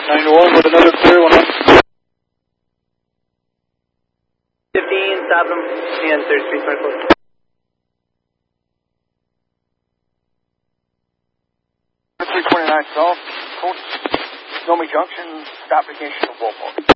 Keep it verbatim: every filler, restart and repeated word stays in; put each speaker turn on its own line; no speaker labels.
nine to one with another clear one on.
fifteen, stop him, and thirty-three twenty-four.
three twenty-nine South, Coach, Snowy Junction, stop vacation of Walpole.